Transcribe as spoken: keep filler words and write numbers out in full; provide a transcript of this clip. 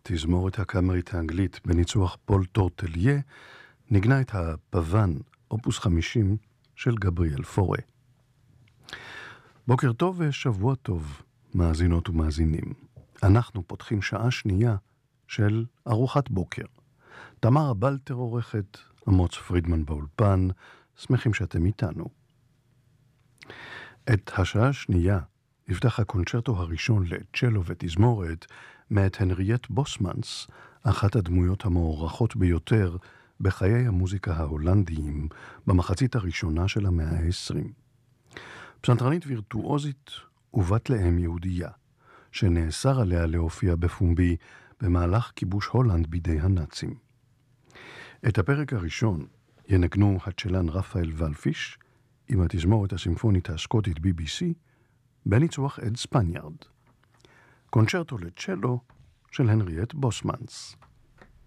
התזמורת הקאמרית האנגלית בניצוח פול טורטליה נגנה את הפוון, אופוס חמישים של גבריאל פורה. בוקר טוב ושבוע טוב, מאזינות ומאזינים. אנחנו פותחים שעה שנייה של ארוחת בוקר. תמר בלטר עורכת, אמוץ פרידמן באולפן, שמחים שאתם איתנו. את השעה השנייה יפתח הקונצ'רטו הראשון לצ'לו ותזמורת מאת הנריאט בוסמנס, אחת הדמויות המוערכות ביותר בחיי המוזיקה ההולנדיים במחצית הראשונה של המאה ה-עשרים. פסנתרנית וירטואוזית ובת לאם יהודייה, שנאסר עליה להופיע בפומבי במהלך כיבוש הולנד בידי הנאצים. את הפרק הראשון ינגנו הצ'לן רפאל ולפיש עם התזמורת הסימפונית הסקוטית בי בי סי בניצוח אד ספניארד. קונצ'רטו לצ'לו של הנריאט בוסמנס.